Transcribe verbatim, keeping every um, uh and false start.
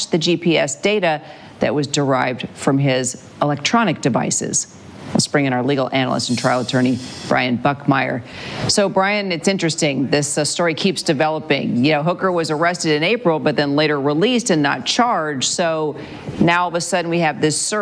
matched the G P S data that was derived from his electronic devices. Let's bring in our legal analyst and trial attorney, Brian Buckmeyer. So, Brian, it's interesting. This uh, story keeps developing. You know, Hooker was arrested in April, but then later released and not charged. So now all of a sudden we have this surge.